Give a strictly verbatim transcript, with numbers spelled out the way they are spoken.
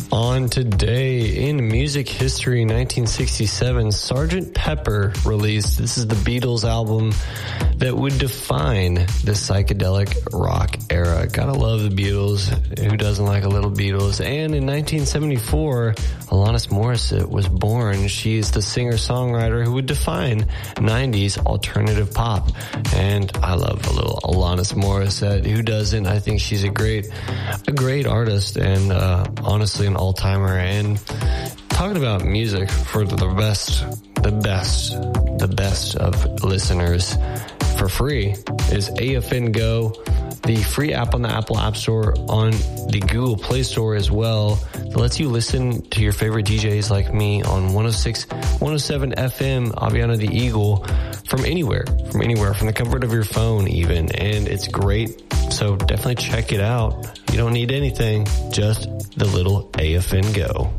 On today in music history, nineteen sixty-seven, Sergeant Pepper released. This is the Beatles album that would define the psychedelic rock era. Gotta love the Beatles. Who doesn't like a little Beatles? And in nineteen seventy-four, Alanis Morissette was born. She is the singer-songwriter who would define nineties alternative pop. And I love a little Alanis Morissette. Who doesn't? I think she's a great, a great artist and uh, honestly an all-timer. And talking about music for the best, the best, the best of listeners for free is A F N Go, the free app on the Apple App Store, on the Google Play Store as well. That lets you listen to your favorite D Js like me on one oh six, one oh seven F M, Aviana the Eagle, from anywhere, from anywhere, from the comfort of your phone even. And it's great. So definitely check it out. You don't need anything, just the little A F N Go.